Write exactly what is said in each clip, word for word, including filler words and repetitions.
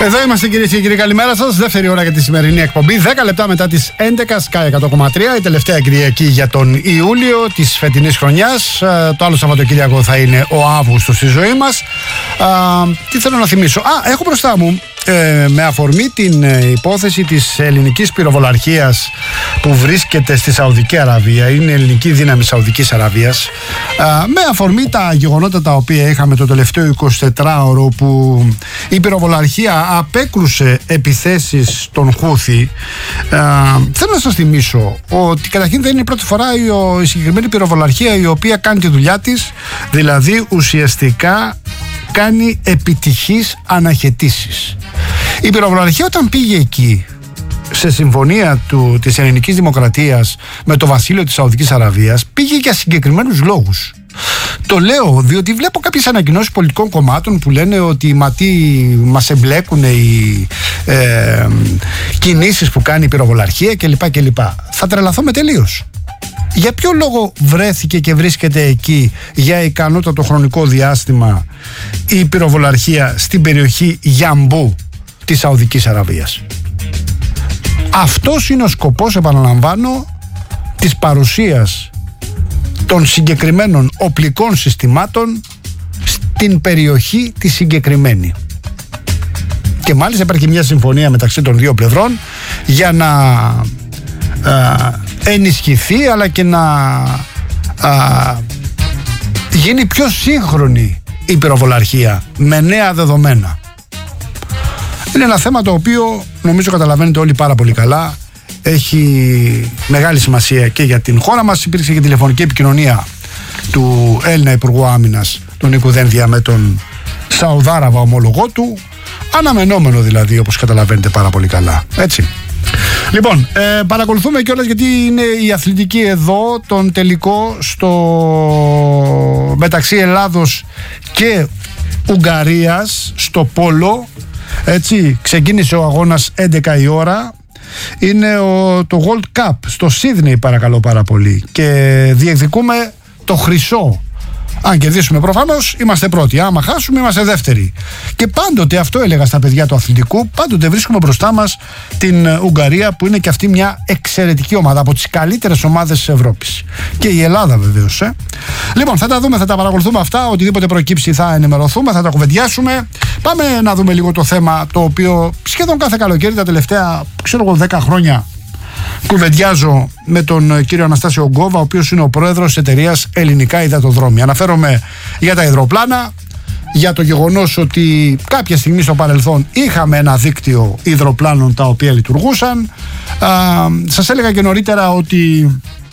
Εδώ είμαστε, κυρίες και κύριοι, καλημέρα σας. Δεύτερη ώρα για τη σημερινή εκπομπή. δέκα λεπτά μετά τις έντεκα, Sky εκατό κόμμα τρία. Η τελευταία Κυριακή για τον Ιούλιο της φετινής χρονιάς. Το άλλο Σαββατοκύριακο θα είναι ο Αύγουστος στη ζωή μας. Α, τι θέλω να θυμίσω. Α, έχω μπροστά μου ε, με αφορμή την ε, υπόθεση της ελληνικής πυροβολαρχίας που βρίσκεται στη Σαουδική Αραβία. Είναι ελληνική δύναμη Σαουδικής Αραβίας. Α, με αφορμή τα γεγονότα τα οποία είχαμε το τελευταίο εικοσιτετράωρο, που η πυροβολαρχία απέκρουσε επιθέσεις των Χούθη. Α, θέλω να σας θυμίσω ότι καταρχήν δεν είναι η πρώτη φορά η, η συγκεκριμένη πυροβολαρχία η οποία κάνει τη δουλειά της, δηλαδή ουσιαστικά κάνει επιτυχείς αναχαιτήσεις. Η πυροβολαρχία όταν πήγε εκεί σε συμφωνία του, της ελληνικής δημοκρατίας με το βασίλειο της Σαουδικής Αραβίας, πήγε για συγκεκριμένους λόγους. Το λέω διότι βλέπω κάποιες ανακοινώσεις πολιτικών κομμάτων που λένε ότι μα τι μας εμπλέκουν οι ε, κινήσεις που κάνει η πυροβολαρχία κλπ. κλπ. Θα τρελαθώ τελείως. Για ποιο λόγο βρέθηκε και βρίσκεται εκεί για ικανότατο χρονικό διάστημα η πυροβολαρχία στην περιοχή Γιαμπού της Σαουδικής Αραβίας? Αυτός είναι ο σκοπός, επαναλαμβάνω, της παρουσίας των συγκεκριμένων οπλικών συστημάτων στην περιοχή τη συγκεκριμένη. Και μάλιστα υπάρχει μια συμφωνία μεταξύ των δύο πλευρών για να α, ενισχυθεί αλλά και να α, γίνει πιο σύγχρονη η πυροβολαρχία με νέα δεδομένα. Είναι ένα θέμα το οποίο νομίζω καταλαβαίνετε όλοι πάρα πολύ καλά. Έχει μεγάλη σημασία και για την χώρα μας. Υπήρξε και τηλεφωνική επικοινωνία του Έλληνα Υπουργού Άμυνας, τον Νίκου Δένδια, με τον Σαουδάραβα ομολογό του. Αναμενόμενο δηλαδή, όπως καταλαβαίνετε πάρα πολύ καλά. Έτσι. Λοιπόν, ε, παρακολουθούμε κιόλας, γιατί είναι η αθλητική εδώ, τον τελικό στο μεταξύ Ελλάδος και Ουγγαρίας στο πόλο. Έτσι, ξεκίνησε ο αγώνας έντεκα η ώρα. Είναι ο, το World Cup στο Σίδνεϊ, παρακαλώ πάρα πολύ, και διεκδικούμε το χρυσό. Αν κερδίσουμε προφανώς είμαστε πρώτοι, άμα χάσουμε είμαστε δεύτεροι. Και πάντοτε αυτό έλεγα στα παιδιά του αθλητικού, πάντοτε βρίσκουμε μπροστά μας την Ουγγαρία, που είναι και αυτή μια εξαιρετική ομάδα, από τις καλύτερες ομάδες της Ευρώπης. Και η Ελλάδα βεβαίως. Ε. Λοιπόν, θα τα δούμε, θα τα παρακολουθούμε αυτά, οτιδήποτε προκύψει θα ενημερωθούμε, θα τα κουβεντιάσουμε. Πάμε να δούμε λίγο το θέμα το οποίο σχεδόν κάθε καλοκαίρι τα τελευταία, ξέρω εγώ, δέκα χρόνια κουβεντιάζω με τον κύριο Αναστάσιο Γκόβα, ο οποίος είναι ο πρόεδρος της εταιρείας Ελληνικά Υδατοδρόμια. Αναφέρομαι για τα υδροπλάνα, για το γεγονός ότι κάποια στιγμή στο παρελθόν είχαμε ένα δίκτυο υδροπλάνων τα οποία λειτουργούσαν. Α, σας έλεγα και νωρίτερα ότι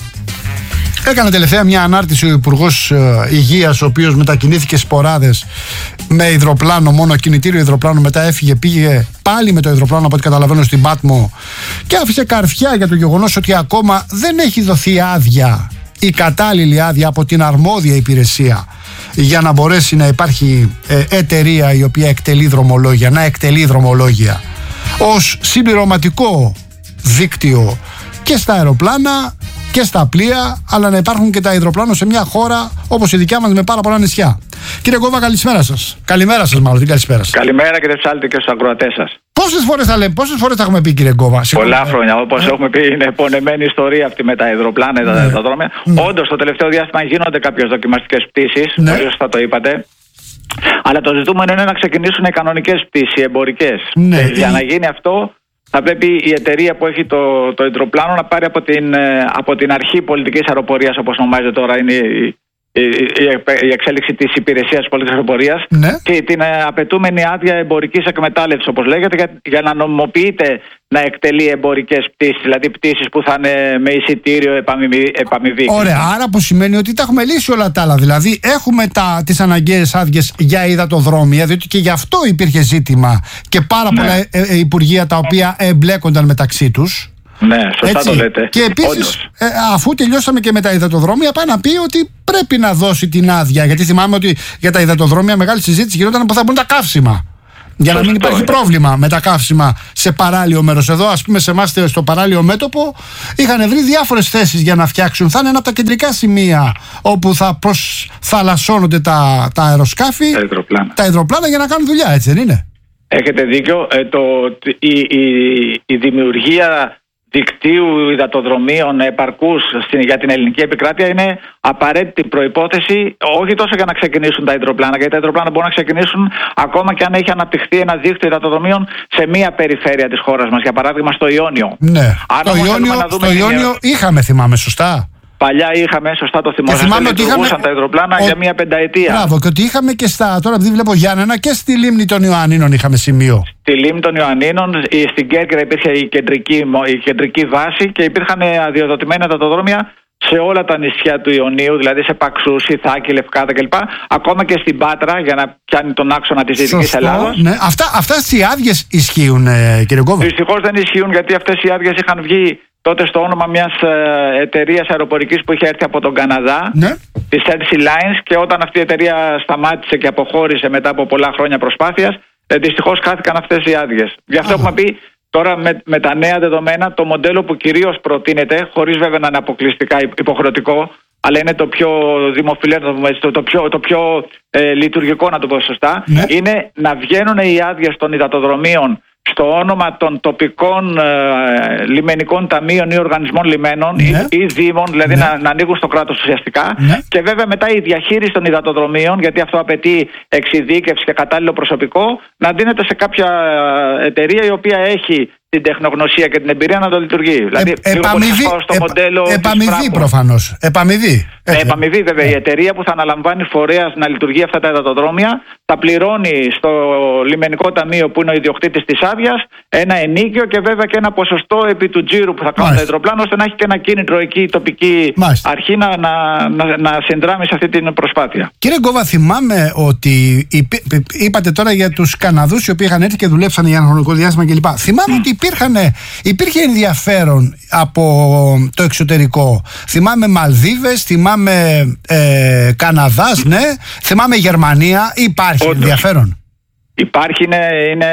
έκανε τελευταία μια ανάρτηση ο Υπουργός Υγείας, ο οποίος μετακινήθηκε σποράδες με υδροπλάνο, μόνο κινητήριο υδροπλάνο, μετά έφυγε, πήγε πάλι με το υδροπλάνο από ό,τι καταλαβαίνω στην Πάτμο, και άφησε καρφιά για το γεγονός ότι ακόμα δεν έχει δοθεί άδεια, η κατάλληλη άδεια από την αρμόδια υπηρεσία, για να μπορέσει να υπάρχει ε, εταιρεία η οποία εκτελεί δρομολόγια, να εκτελεί δρομολόγια ως συμπληρωματικό δίκτυο και στα αεροπλάνα και στα πλοία, αλλά να υπάρχουν και τα υδροπλάνα σε μια χώρα όπως η δικιά μας με πάρα πολλά νησιά. Κύριε Γκόβα, καλησπέρα σας. Καλημέρα σας, μάλλον. Καλησπέρα σας. Καλημέρα, κύριε Ψάλτη, και στους ακροατές σας. Πόσες φορές θα λέμε, πόσες φορές θα έχουμε πει, κύριε Γκόβα? Πολλά χρόνια. Όπως ε? έχουμε πει, είναι πονεμένη ιστορία αυτή με τα υδροπλάνα, ναι. τα υδατοδρόμια. Ναι. Όντως, το τελευταίο διάστημα γίνονται κάποιες δοκιμαστικές πτήσεις. Ναι. Πολύ σωστά το είπατε. Αλλά το ζητούμενο είναι να ξεκινήσουν οι κανονικές πτήσεις, οι εμπορικές. Ναι. Ε, για να γίνει αυτό, θα πρέπει η εταιρεία που έχει το, το υδροπλάνο να πάρει από την, από την αρχή πολιτικής αεροπορίας, όπως ονομάζεται τώρα, είναι η, η, η, η εξέλιξη της υπηρεσίας πολιτικής αεροπορίας, ναι. και την ε, απαιτούμενη άδεια εμπορικής εκμετάλλευσης, όπως λέγεται, για, για να νομιμοποιείται να εκτελεί εμπορικές πτήσεις, δηλαδή πτήσεις που θα είναι με εισιτήριο επαμοιβή. Ωραία, άρα που σημαίνει ότι τα έχουμε λύσει όλα τα άλλα. Δηλαδή έχουμε τα, τις αναγκαίες άδειες για υδατοδρόμια, διότι και γι' αυτό υπήρχε ζήτημα και πάρα ναι. πολλά ε, ε, υπουργεία τα οποία εμπλέκονταν μεταξύ τους. Ναι, σωστά. Έτσι. Το λέτε. Και επίσης, ε, αφού τελειώσαμε και με τα υδατοδρόμια, πάει να πει ότι πρέπει να δώσει την άδεια. Γιατί θυμάμαι ότι για τα υδατοδρόμια μεγάλη συζήτηση γινόταν που θα μπουν τα καύσιμα. Για να μην υπάρχει είναι. πρόβλημα με τα καύσιμα σε παράλιο μέρος. Εδώ, ας πούμε, σε εμάς στο παράλιο μέτωπο είχαν βρει διάφορες θέσεις για να φτιάξουν. Θα είναι ένα από τα κεντρικά σημεία όπου θα προσθαλασσώνονται τα, τα αεροσκάφη, τα υδροπλάνα. τα υδροπλάνα για να κάνουν δουλειά, έτσι δεν είναι? Έχετε δίκιο. Ε, το, η, η, η δημιουργία δικτύου υδατοδρομίων επαρκούς για την ελληνική επικράτεια είναι απαραίτητη προϋπόθεση, όχι τόσο για να ξεκινήσουν τα υδροπλάνα, γιατί τα υδροπλάνα μπορούν να ξεκινήσουν ακόμα και αν έχει αναπτυχθεί ένα δίκτυο υδατοδρομίων σε μία περιφέρεια της χώρας μας, για παράδειγμα στο Ιόνιο. Ναι, στο Ιόνιο, στο Ιόνιο είχαμε, θυμάμαι σωστά. Παλιά είχαμε, σωστά το θυμόσαστε, θυμάμαι ότι είχαμε τα υδροπλάνα ο... για μία πενταετία. Μπράβο, και ότι είχαμε και στα, τώρα επειδή βλέπω Γιάννενα, και στη λίμνη των Ιωαννίνων είχαμε σημείο. Στη λίμνη των Ιωαννίνων, στην Κέρκυρα υπήρχε η κεντρική, η κεντρική βάση και υπήρχαν αδειοδοτημένα υδατοδρόμια σε όλα τα νησιά του Ιωνίου, δηλαδή σε Παξούς, Ιθάκη, Λευκάδα κλπ. Ακόμα και στην Πάτρα, για να πιάνει τον άξονα της Δυτικής Ελλάδας. Ναι. Αυτά, αυτές οι άδειες ισχύουν, ε, κύριε Κόβα? Δυστυχώς δεν ισχύουν, γιατί αυτές οι άδειες είχαν βγει τότε στο όνομα μιας ε, εταιρείας αεροπορικής που είχε έρθει από τον Καναδά, ναι, της Elsie Lines, και όταν αυτή η εταιρεία σταμάτησε και αποχώρησε μετά από πολλά χρόνια προσπάθειας, ε, δυστυχώς χάθηκαν αυτές οι άδειες. Γι' αυτό έχουμε πει τώρα με, με τα νέα δεδομένα, το μοντέλο που κυρίως προτείνεται, χωρίς βέβαια να είναι αποκλειστικά υποχρεωτικό, αλλά είναι το πιο δημοφιλές, το, το πιο, το πιο ε, λειτουργικό, να το πω σωστά, ναι, είναι να βγαίνουν οι άδειες των υδατοδρομίων στο όνομα των τοπικών ε, λιμενικών ταμείων ή οργανισμών λιμένων, ναι, ή, ή δήμων, δηλαδή, ναι, να, να ανοίγουν στο κράτος ουσιαστικά, ναι, και βέβαια μετά η διαχείριση των υδατοδρομίων, γιατί αυτό απαιτεί εξειδίκευση και κατάλληλο προσωπικό, να δίνεται σε κάποια εταιρεία η οποία έχει την τεχνογνωσία και την εμπειρία να το λειτουργεί. Ε, δηλαδή, επαμοιβή, στο επα, μοντέλο επαμοιβή προφανώς. Επαμοιβή. Ε, επαμοιβή, βέβαια. Ε. Η εταιρεία που θα αναλαμβάνει φορέας να λειτουργεί αυτά τα υδατοδρόμια θα πληρώνει στο λιμενικό ταμείο, που είναι ο ιδιοκτήτης της άδειας, ένα ενίκιο και βέβαια και ένα ποσοστό επί του τζίρου που θα κάνουν τα υδροπλάνα, ώστε να έχει και ένα κίνητρο εκεί η τοπική, μάλιστα, αρχή να, να, να, να συνδράμει σε αυτή την προσπάθεια. Κύριε Γκόβα, θυμάμαι ότι είπατε τώρα για τους Καναδούς οι οποίοι είχαν έρθει και δουλέψαν για ένα χρονικό διάστημα κλπ. Θυμάμαι mm. ότι υπήρχαν, υπήρχε ενδιαφέρον από το εξωτερικό. Θυμάμαι Μαλδίβες, θυμάμαι ε, Καναδάς, ναι, θυμάμαι Γερμανία. Υπάρχει Όντως. ενδιαφέρον? Υπάρχει, είναι, είναι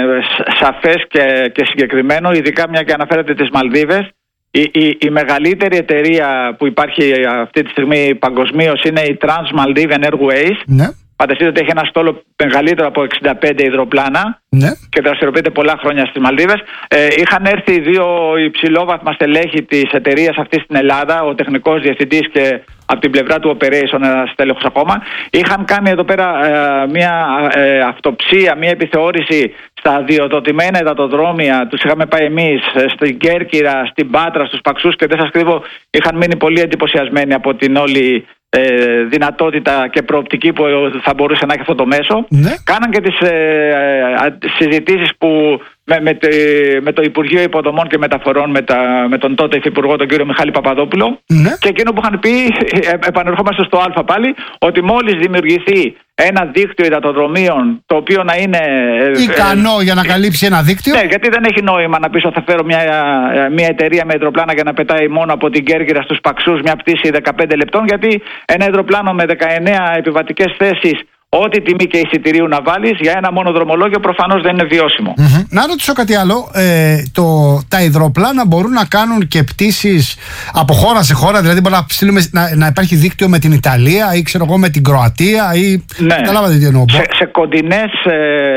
σαφές και, και συγκεκριμένο, ειδικά μια και αναφέρατε τις Μαλδίβες. Η, η, η μεγαλύτερη εταιρεία που υπάρχει αυτή τη στιγμή παγκοσμίως είναι η Trans Maldivian Airways. Ναι. Φανταστείτε ότι έχει ένα στόλο μεγαλύτερο από εξήντα πέντε υδροπλάνα, ναι, και δραστηριοποιείται πολλά χρόνια στις Μαλδίβες. Ε, είχαν έρθει δύο υψηλόβαθμα στελέχη της εταιρείας αυτής στην Ελλάδα, ο τεχνικός διευθυντής και από την πλευρά του operation ένας τέλεχος ακόμα. Είχαν κάνει εδώ πέρα ε, μια ε, αυτοψία, μια επιθεώρηση στα αδειοδοτημένα υδατοδρόμια. Τους είχαμε πάει εμείς στην Κέρκυρα, στην Πάτρα, στους Παξούς, και δεν σας κρύβω, είχαν μείνει πολύ εντυπωσιασμένοι από την όλη Ε, δυνατότητα και προοπτική που θα μπορούσε να έχει αυτό το μέσο. Ναι. Κάναν και τις ε, ε, συζητήσεις που με, με, με το Υπουργείο Υποδομών και Μεταφορών, με, τα, με τον τότε υφυπουργό, τον κύριο Μιχάλη Παπαδόπουλο, ναι, και εκείνο που είχαν πει, ε, επανερχόμαστε στο Α πάλι, ότι μόλις δημιουργηθεί ένα δίκτυο υδατοδρομίων το οποίο να είναι ικανό ε, για να καλύψει ένα δίκτυο. Ναι, γιατί δεν έχει νόημα να πεις ότι θα φέρω μια, μια εταιρεία με υδροπλάνα για να πετάει μόνο από την Κέρκυρα στους Παξούς μια πτήση δεκαπέντε λεπτών, γιατί ένα υδροπλάνο με δεκαεννέα επιβατικές θέσεις, ό,τι τιμή και εισιτηρίου να βάλεις, για ένα μόνο δρομολόγιο προφανώς δεν είναι βιώσιμο. Mm-hmm. Να ρωτήσω κάτι άλλο. Ε, το, τα υδροπλάνα μπορούν να κάνουν και πτήσεις από χώρα σε χώρα, δηλαδή μπορεί να, στείλουμε, να, να υπάρχει δίκτυο με την Ιταλία ή ξέρω εγώ με την Κροατία ή... Ναι. Καταλάβατε τι εννοώ. Σε, σε κοντινές ε,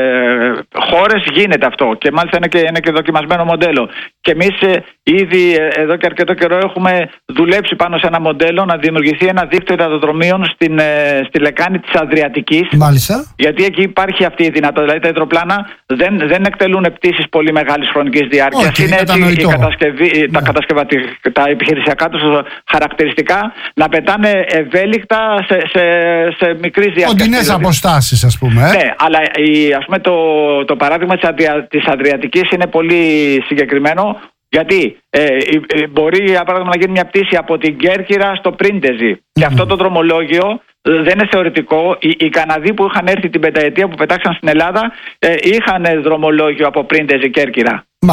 χώρες γίνεται αυτό και μάλιστα είναι και, είναι και δοκιμασμένο μοντέλο. Και εμείς ε, ήδη ε, εδώ και αρκετό καιρό έχουμε δουλέψει πάνω σε ένα μοντέλο να δημιουργηθεί ένα δίκτυο υδατοδρομίων στην, ε, στη λεκάνη της Αδριατικής. Μάλιστα. Γιατί εκεί υπάρχει αυτή η δυνατότητα. Δηλαδή τα υδροπλάνα δεν, δεν εκτελούν πτήσεις πολύ μεγάλης χρονικής διάρκειας. Okay, είναι έτσι η κατασκευή, ναι, τα, κατασκευατικά, τα επιχειρησιακά τους χαρακτηριστικά να πετάνε ευέλικτα σε, σε, σε μικρής διάρκειας. Κοντινές δηλαδή αποστάσεις, ας πούμε. Ε? Ναι, αλλά η, ας πούμε, το, το παράδειγμα της, Αδρια, της Αδριατικής είναι πολύ συγκεκριμένο. Γιατί ε, ε, μπορεί για παράδειγμα να γίνει μια πτήση από την Κέρκυρα στο Πρίντεζι. Mm-hmm. Και αυτό το δρομολόγιο δεν είναι θεωρητικό. Οι, οι Καναδοί που είχαν έρθει την πενταετία που πετάξαν στην Ελλάδα ε, είχαν δρομολόγιο από Πρίντεζι Κέρκυρα. Μάλιστα.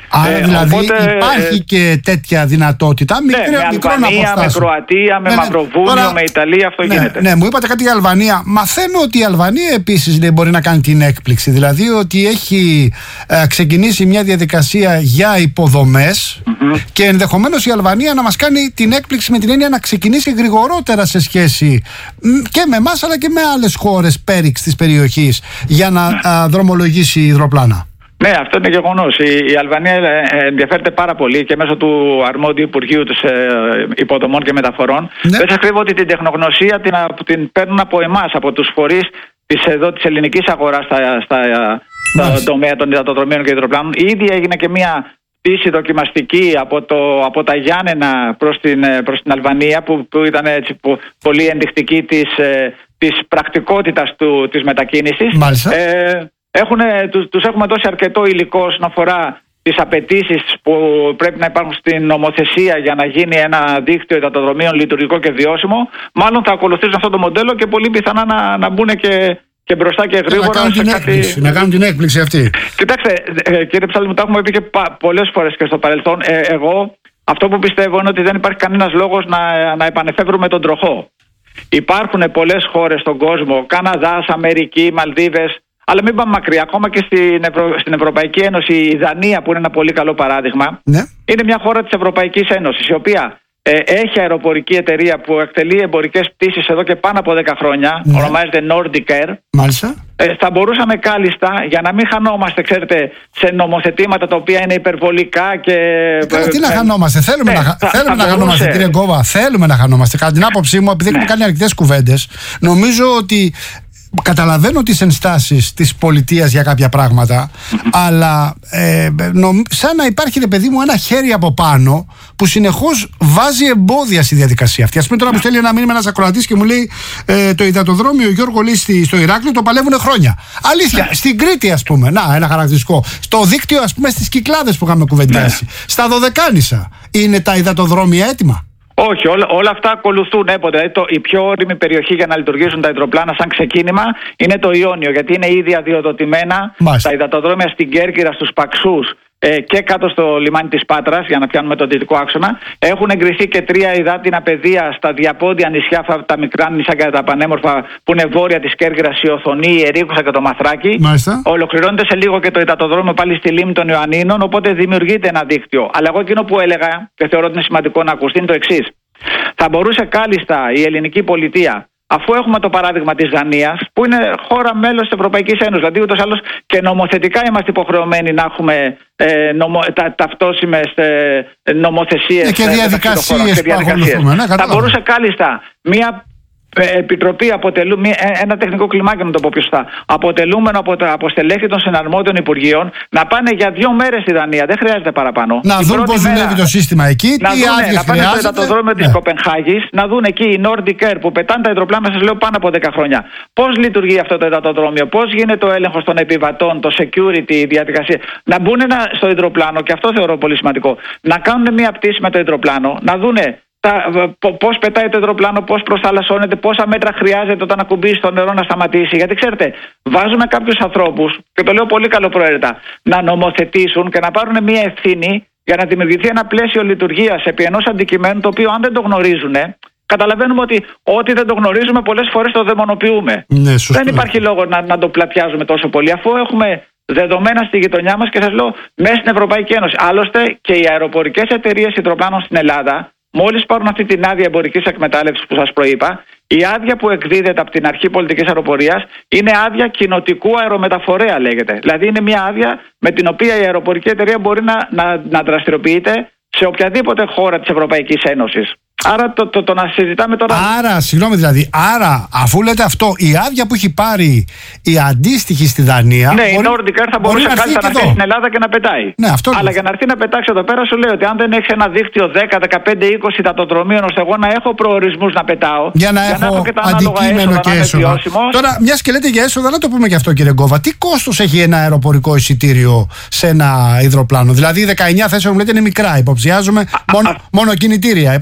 Άρα ε, δηλαδή οπότε, υπάρχει ε, και τέτοια δυνατότητα. Μικρή, ναι, με Αλβανία, με Κροατία, με ναι, Μαυροβούνιο, τώρα, με Ιταλία, αυτό ναι, γίνεται. Ναι, μου είπατε κάτι για Αλβανία. Μαθαίνω ότι η Αλβανία επίσης μπορεί να κάνει την έκπληξη. Δηλαδή ότι έχει ε, ξεκινήσει μια διαδικασία για υποδομές mm-hmm. και ενδεχομένως η Αλβανία να μας κάνει την έκπληξη με την έννοια να ξεκινήσει γρηγορότερα σε σχέση και με εμάς αλλά και με άλλες χώρες πέριξ της περιοχής για να α, δρομολογήσει υδροπλάνα. Ναι, αυτό είναι γεγονός. Η, η Αλβανία ενδιαφέρεται πάρα πολύ και μέσω του αρμόδιου Υπουργείου της ε, Υποδομών και Μεταφορών. Ναι. Δεν σας κρύβω ότι την τεχνογνωσία την, την παίρνουν από εμάς, από τους φορείς της, εδώ, της ελληνικής αγοράς στα, στα, στα τομέα των υδατοδρομίων και υδροπλάνων. Ήδη έγινε και μια πτήση δοκιμαστική από, το, από τα Γιάννενα προς την, προς την Αλβανία που, που ήταν έτσι, που, πολύ ενδεικτική της, ε, της πρακτικότητας του, της μετακίνησης. Μάλιστα. Ε, Έχουνε, τους, τους έχουμε δώσει αρκετό υλικό όσον αφορά τις απαιτήσεις που πρέπει να υπάρχουν στην νομοθεσία για να γίνει ένα δίκτυο υδατοδρομίων λειτουργικό και βιώσιμο. Μάλλον θα ακολουθήσουν αυτό το μοντέλο και πολύ πιθανά να, να μπουν και, και μπροστά και γρήγορα. Να κάνουν, σε την, κάτι... έκπληξη, να κάνουν την έκπληξη αυτή. Κοιτάξτε, κύριε Ψάλη, μου το έχουμε πει και πολλές φορές και στο παρελθόν. Ε, εγώ αυτό που πιστεύω είναι ότι δεν υπάρχει κανένας λόγος να, να επανεφεύρουμε τον τροχό. Υπάρχουν πολλές χώρες στον κόσμο, Καναδάς, Αμερική, Μαλδίβες. Αλλά μην πάμε μακριά, ακόμα και στην, Ευρω... στην Ευρωπαϊκή Ένωση, η Δανία που είναι ένα πολύ καλό παράδειγμα, ναι. είναι μια χώρα της Ευρωπαϊκής Ένωσης, η οποία ε, έχει αεροπορική εταιρεία που εκτελεί εμπορικές πτήσεις εδώ και πάνω από δέκα χρόνια, ναι. ονομάζεται Nordic Air. Μάλιστα. Ε, θα μπορούσαμε κάλλιστα, για να μην χανόμαστε, ξέρετε, σε νομοθετήματα τα οποία είναι υπερβολικά και... Καλά, τι να χανόμαστε, θέλουμε, ναι, να, θα, θέλουμε θα να μπορούσε... χανόμαστε, κύριε Γκόβα, θέλουμε να χανόμαστε. Κατά την άποψή μου, επειδή ναι. έχουμε κάνει αρκετές κουβέντες, νομίζω ότι... Καταλαβαίνω τις ενστάσεις της πολιτείας για κάποια πράγματα, αλλά ε, νομ, σαν να υπάρχει, ρε παιδί μου, ένα χέρι από πάνω που συνεχώς βάζει εμπόδια στη διαδικασία αυτή. Ας πούμε τώρα που στέλνει ένα μήνυμα ένας ακροατής και μου λέει ε, το υδατοδρόμιο Γιώργο Λίστη στο Ηράκλειο το παλεύουν χρόνια. Αλήθεια, στην Κρήτη ας πούμε, να ένα χαρακτηριστικό. Στο δίκτυο ας πούμε στις Κυκλάδες που είχαμε κουβεντιάσει, στα Δωδεκάνησα, είναι τα υδατοδρόμια έτοιμα? Όχι, όλα, όλα αυτά ακολουθούν έποτε. Δηλαδή το, η πιο όριμη περιοχή για να λειτουργήσουν τα υδροπλάνα σαν ξεκίνημα είναι το Ιόνιο, γιατί είναι ήδη αδειοδοτημένα. Μάλιστα. Τα υδατοδρόμια στην Κέρκυρα, στους Παξούς ε, και κάτω στο λιμάνι της Πάτρας, για να πιάνουμε τον δυτικό άξονα. Έχουν εγκριθεί και τρία υδάτινα πεδία στα διαπόντια νησιά, αυτά τα μικρά νησιά και τα πανέμορφα που είναι βόρεια της Κέρκυρας, η Οθονή, η Ερίκουσα και το Μαθράκι. Μάλιστα. Ολοκληρώνεται σε λίγο και το υδατοδρόμιο πάλι στη λίμνη των Ιωαννίνων, οπότε δημιουργείται ένα δίκτυο. Αλλά εγώ εκείνο που έλεγα, και θεωρώ ότι είναι σημαντικό να ακουστεί, είναι το εξής. Θα μπορούσε κάλλιστα η ελληνική πολιτεία, αφού έχουμε το παράδειγμα της Δανίας, που είναι χώρα μέλος της Ευρωπαϊκής Ένωσης, δηλαδή ούτως άλλως και νομοθετικά είμαστε υποχρεωμένοι να έχουμε ε, νομο, τα, ταυτόσιμες ε, νομοθεσίες και διαδικασίες. Και διαδικασίες. Ναι, θα μπορούσε κάλλιστα μια επιτροπή, αποτελού, ένα τεχνικό κλιμάκιο, να το πω πιο σωστά, αποτελούμενο από τα αποστελέχη των συναρμόδιων υπουργείων, να πάνε για δύο μέρες στη Δανία. Δεν χρειάζεται παραπάνω. Να δουν πώς δουλεύει το σύστημα εκεί, να τι δούνε, άδειες να πάνε χρειάζεται. στο υδατοδρόμιο της ναι. Κοπενχάγης, να δουν εκεί η Nordic Air που πετάνε τα υδροπλάνα, σας λέω, πάνω από δέκα χρόνια. Πώς λειτουργεί αυτό το υδατοδρόμιο, πώς γίνεται ο έλεγχος των επιβατών, το security, η διαδικασία. Να μπουν ένα, στο υδροπλάνο, και αυτό θεωρώ πολύ σημαντικό, να κάνουν μια πτήση με το υδροπλάνο, να δούνε πώς πετάει το υδροπλάνο, πώς προσθαλασσώνεται, πόσα μέτρα χρειάζεται όταν ακουμπήσει το νερό να σταματήσει. Γιατί ξέρετε, βάζουμε κάποιους ανθρώπους, και το λέω πολύ καλοπροαίρετα, να νομοθετήσουν και να πάρουν μια ευθύνη για να δημιουργηθεί ένα πλαίσιο λειτουργίας επί ενός αντικειμένου, το οποίο αν δεν το γνωρίζουν, καταλαβαίνουμε ότι ό,τι δεν το γνωρίζουμε πολλές φορές το δαιμονοποιούμε. Ναι, δεν υπάρχει λόγο να, να το πλατιάζουμε τόσο πολύ, αφού έχουμε δεδομένα στη γειτονιά μας και σας λέω μέσα στην Ευρωπαϊκή Ένωση. Άλλωστε και οι αεροπορικές εταιρείες υδροπλάνων στην Ελλάδα, μόλις πάρουν αυτή την άδεια εμπορικής εκμετάλλευσης που σας προείπα, η άδεια που εκδίδεται από την Αρχή Πολιτικής Αεροπορίας είναι άδεια κοινοτικού αερομεταφορέα, λέγεται. Δηλαδή είναι μια άδεια με την οποία η αεροπορική εταιρεία μπορεί να, να, να δραστηριοποιείται σε οποιαδήποτε χώρα της Ευρωπαϊκής Ένωσης. Άρα το, το, το να συζητάμε τώρα. Άρα, συγγνώμη δηλαδή, άρα αφού λέτε αυτό, η άδεια που έχει πάρει η αντίστοιχη στη Δανία. Ναι, μπορεί, η Nordic Air θα μπορούσε κάλλιστα να έρθει στην Ελλάδα και να πετάει. Ναι, αυτό αλλά για να έρθει να πετάξει εδώ πέρα, σου λέω ότι αν δεν έχει ένα δίκτυο δέκα, δεκαπέντε, είκοσι υδατοδρομίων, ώστε εγώ να έχω προορισμούς να πετάω. Για να, για έχω, να έχω και τα αντικείμενο και έσοδα. Τώρα, μια και λέτε για έσοδα, να το πούμε και αυτό, κύριε Γκόβα. Τι κόστος έχει ένα αεροπορικό εισιτήριο σε ένα υδροπλάνο? Δηλαδή, δεκαεννιά θέσεων μου λέτε είναι μικρά, υποψιάζομαι. Μόνο, μόνο κινητήρια. Υπάρχουν και τα δικητήρια.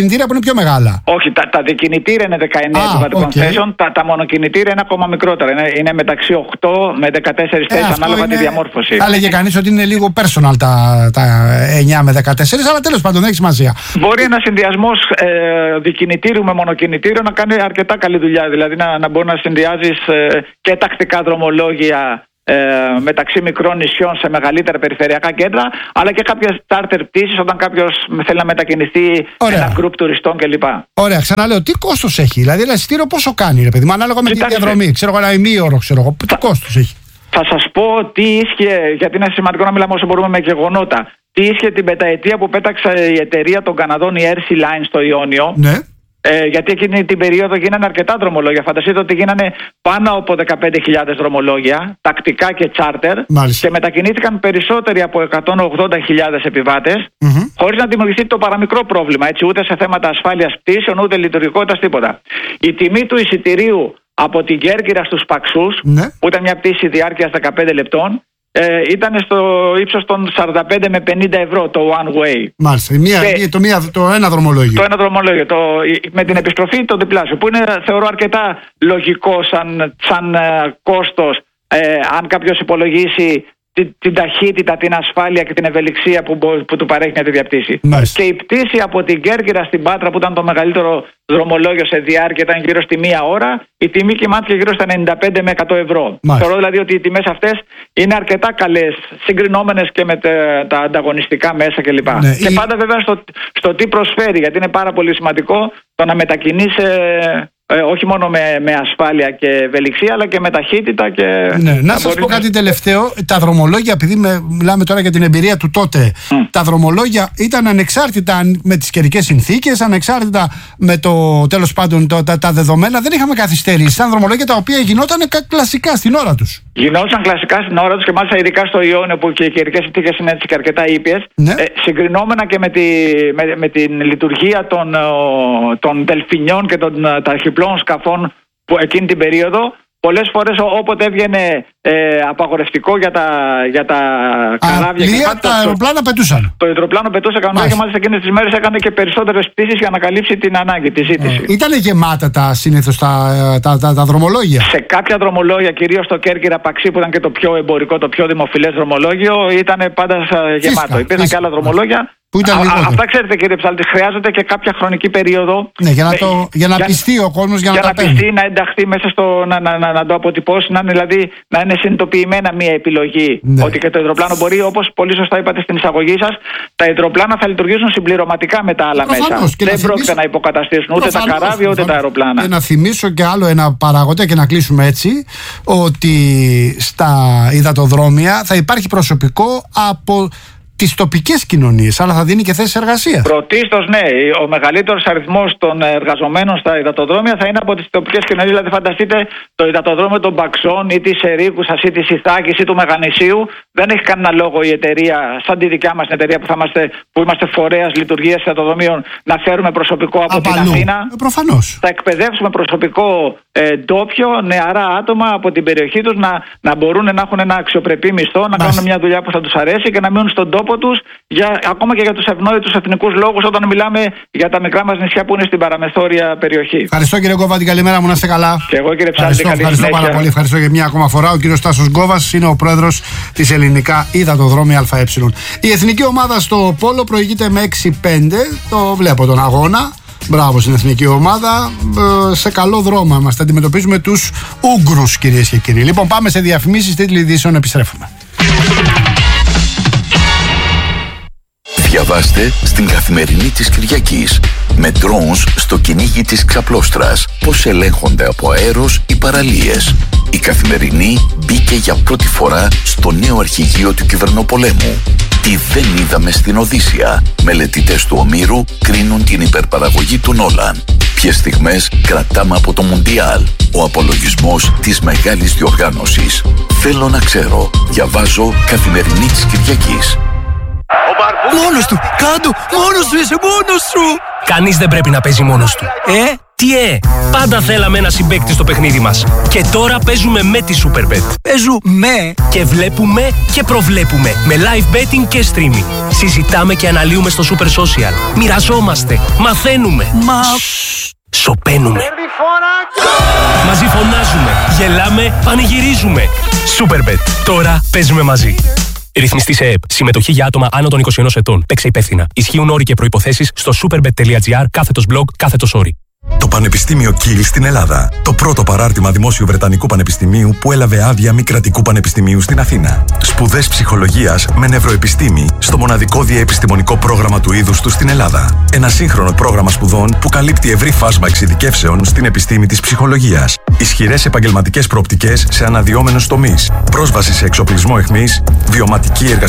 αυτοκινητήρια που είναι πιο μεγάλα. Όχι, τα, τα δικινητήρια είναι δεκαεννέα επιβατικών okay. θέσεων, τα, τα μονοκινητήρια είναι ακόμα μικρότερα. Είναι, είναι μεταξύ οκτώ με δεκατέσσερις θέσεις ε, ανάλογα είναι... τη διαμόρφωση. Θα έλεγε κανείς ότι είναι λίγο personal τα, τα εννέα με δεκατέσσερα, αλλά τέλος πάντων δεν έχει σημασία. Μπορεί ένα συνδυασμός ε, δικινητήριου με μονοκινητήριο να κάνει αρκετά καλή δουλειά. Δηλαδή να, να μπορεί να συνδυάζεις ε, και τακτικά δρομολόγια Ε, μεταξύ μικρών νησιών σε μεγαλύτερα περιφερειακά κέντρα, αλλά και κάποιες charter πτήσεις όταν κάποιος θέλει να μετακινηθεί, ένα group τουριστών κλπ. Ωραία, ξαναλέω, τι κόστος έχει, δηλαδή ένα εισιτήριο πόσο κάνει, ρε παιδί μου, ανάλογα με τη διαδρομή, ξέρω εγώ, ένα ημίωρο, ξέρω εγώ, τι κόστος έχει. Θα σας πω τι ίσχυε, γιατί είναι σημαντικό να μιλάμε όσο μπορούμε με γεγονότα. Τι ίσχυε την πενταετία που πέταξε η εταιρεία των Καναδών, η Air Sea Line στο Ιόνιο. Ναι. Ε, γιατί εκείνη την περίοδο γίνανε αρκετά δρομολόγια. Φανταστείτε ότι γίνανε πάνω από δεκαπέντε χιλιάδες δρομολόγια, τακτικά και τσάρτερ, και μετακινήθηκαν περισσότεροι από εκατόν ογδόντα χιλιάδες επιβάτες, mm-hmm. χωρίς να δημιουργηθεί το παραμικρό πρόβλημα, έτσι, ούτε σε θέματα ασφάλειας πτήσεων, ούτε λειτουργικότητας, τίποτα. Η τιμή του εισιτηρίου από την Κέρκυρα στους Παξούς, mm-hmm. που ήταν μια πτήση διάρκειας δεκαπέντε λεπτών, Ε, ήταν στο ύψος των σαράντα πέντε με πενήντα ευρώ το one way. Μάλιστα, μία, και το, μία, το ένα δρομολόγιο. Το ένα δρομολόγιο, το, με την επιστροφή το διπλάσιο, που είναι θεωρώ αρκετά λογικό σαν, σαν ε, κόστος, ε, αν κάποιος υπολογίσει την, την ταχύτητα, την ασφάλεια και την ευελιξία που, που του παρέχει μια τέτοια πτήση. Μάλιστα. Και η πτήση από την Κέρκυρα στην Πάτρα, που ήταν το μεγαλύτερο δρομολόγιο σε διάρκεια, ήταν γύρω στη μία ώρα, η τιμή κοιμάθηκε γύρω στα ενενήντα πέντε με εκατό ευρώ. Μάλιστα. Θεωρώ δηλαδή ότι οι τιμές αυτές είναι αρκετά καλές, συγκρινόμενες και με τα, τα ανταγωνιστικά μέσα κλπ. Ναι, και η... πάντα βέβαια στο, στο τι προσφέρει, γιατί είναι πάρα πολύ σημαντικό το να μετακινείς ε, ε, όχι μόνο με, με ασφάλεια και ευελιξία, αλλά και με ταχύτητα. Και ναι, να σας πω κάτι τελευταίο. Τα δρομολόγια, επειδή με, μιλάμε τώρα για την εμπειρία του τότε, mm. τα δρομολόγια ήταν ανεξάρτητα με τις καιρικές συνθήκες, ανεξάρτητα με το τέλος πάντων το, τα, τα δεδομένα. Δεν είχαμε καθυστέρηση. Ήταν δρομολόγια τα οποία γινόταν κλασικά στην ώρα τους. Γινόταν κλασικά στην ώρα τους και μάλιστα ειδικά στο Ιόνιο, που και οι καιρικές συνθήκες είναι έτσι και αρκετά ήπιες. Ναι. Ε, συγκρινόμενα και με, τη, με, με την λειτουργία των, των δελφινιών και των ταχυπλών σκαφών που εκείνη την περίοδο, πολλές φορές όποτε έβγαινε ε, απαγορευτικό για τα, για τα καράβια και τα, τα αεροπλάνα πετούσαν. Το αεροπλάνο πετούσε κανονικά και μάλιστα εκείνες τις μέρες έκανε και περισσότερες πτήσεις για να καλύψει την ανάγκη, τη ζήτηση. Ε, Ήτανε γεμάτα τα συνήθως τα, τα, τα, τα δρομολόγια. Σε κάποια δρομολόγια, κυρίως το Κέρκυρα Παξί, που ήταν και το πιο εμπορικό, το πιο δημοφιλές δρομολόγιο, ήταν πάντα γεμάτο. Υπήρχαν και άλλα δρομολόγια. Α, αυτά ξέρετε, κύριε Ψάλτη, χρειάζεται και κάποια χρονική περίοδο. Ναι, για να, το, για να για, πιστεί ο κόσμος, για, για να, να πιστεί, να ενταχθεί μέσα στο. να, να, να, να το αποτυπώσει, να είναι, δηλαδή, να είναι συνειδητοποιημένα μια επιλογή. Ναι. Ότι και το υδροπλάνο μπορεί, όπως πολύ σωστά είπατε στην εισαγωγή σας, τα υδροπλάνα θα λειτουργήσουν συμπληρωματικά με τα άλλα προφανώς, μέσα. Δεν πρόκειται θυμίσω, να υποκαταστήσουν ούτε προφανώς, τα καράβια προφανώς, ούτε τα αεροπλάνα. Και να θυμίσω και άλλο ένα παράγοντα και να κλείσουμε έτσι, ότι στα υδατοδρόμια θα υπάρχει προσωπικό από τις τοπικές κοινωνίες, αλλά θα δίνει και θέσεις εργασίας. Πρωτίστως, ναι. Ο μεγαλύτερος αριθμός των εργαζομένων στα υδατοδρόμια θα είναι από τις τοπικές κοινωνίες. Δηλαδή, φανταστείτε το υδατοδρόμιο των Παξών ή της Ερίκουσας ή της Ιθάκης ή του Μεγανησίου. Δεν έχει κανένα λόγο η εταιρεία, σαν τη δικιά μας την εταιρεία που, θα είμαστε, που είμαστε φορέας λειτουργίας υδατοδρομίων, να φέρουμε προσωπικό από Απαλού. την Αθήνα. Ε, προφανώς. Θα εκπαιδεύσουμε προσωπικό ε, ντόπιο, νεαρά άτομα από την περιοχή τους να, να μπορούν να έχουν ένα αξιοπρεπή μισθό, να Μάλιστα. κάνουν μια δουλειά που θα τους αρέσει και να μείνουν στον τόπο τους, για, ακόμα και για τους ευνόητους εθνικούς λόγους, όταν μιλάμε για τα μικρά μας νησιά που είναι στην παραμεθόρια περιοχή. Ευχαριστώ, κύριε Γκόβα, καλημέρα μου, να είστε καλά. Και εγώ, κύριε Ψάλτη, ευχαριστώ, καλή ευχαριστώ πάρα πολύ. Ευχαριστώ για μια ακόμα φορά. Ο κύριος Τάσος Γκόβας είναι ο πρόεδρος της Ελληνικά Υδατοδρόμια ΑΕ. Η εθνική ομάδα στο Πόλο προηγείται με έξι πέντε. Το βλέπω τον αγώνα. Μπράβο στην εθνική ομάδα. Ε, σε καλό δρόμο είμαστε. Αντιμετωπίζουμε τους Ούγγρους, κυρίες και κύριοι. Λοιπόν, πάμε σε διαφημίσεις, τίτλοι ειδήσεων, επιστρέφουμε. Διαβάστε στην Καθημερινή της Κυριακής. Με drones στο κυνήγι της ξαπλώστρας. Πώς ελέγχονται από αέρος οι παραλίες. Η Καθημερινή μπήκε για πρώτη φορά στο νέο αρχηγείο του κυβερνοπολέμου. Τι δεν είδαμε στην Οδύσσια. Μελετητές του Ομήρου κρίνουν την υπερπαραγωγή του Νόλαν. Ποιες στιγμές κρατάμε από το Μουντιάλ. Ο απολογισμός της μεγάλης διοργάνωσης. Θέλω να ξέρω. Διαβάζω Καθημερινή της Κυριακής. Μόνος του! Κάντο! Μόνος του! Είσαι μόνος σου! Κανείς δεν πρέπει να παίζει μόνος του. Ε, Τι ε, πάντα θέλαμε ένα συμπαίκτη στο παιχνίδι μας. Και τώρα παίζουμε με τη Superbet. Παίζουμε και βλέπουμε και προβλέπουμε με live betting και streaming. Συζητάμε και αναλύουμε στο Super Social. Μοιραζόμαστε, μαθαίνουμε. Μα... Σοπαίνουμε. Μαζί φωνάζουμε, γελάμε, πανηγυρίζουμε. Superbet. Τώρα παίζουμε μαζί. Ρυθμιστή σε ΕΕΠ. Συμμετοχή για άτομα άνω των είκοσι ενός ετών. Παίξε υπεύθυνα. Ισχύουν όροι και προϋποθέσεις στο superbet.gr κάθετος blog κάθετος όροι. Το Πανεπιστήμιο Kiel στην Ελλάδα. Το πρώτο παράρτημα δημόσιου Βρετανικού Πανεπιστημίου που έλαβε άδεια μη κρατικού πανεπιστημίου στην Αθήνα. Σπουδές ψυχολογίας με νευροεπιστήμη στο μοναδικό διαεπιστημονικό πρόγραμμα του είδους του στην Ελλάδα. Ένα σύγχρονο πρόγραμμα σπουδών που καλύπτει ευρύ φάσμα εξειδικεύσεων στην επιστήμη της ψυχολογίας. Ισχυρές επαγγελματικές προοπτικές σε αναδυόμενους τομείς. Πρόσβαση σε εξοπλισμό αιχμής, βιωματική εργασία.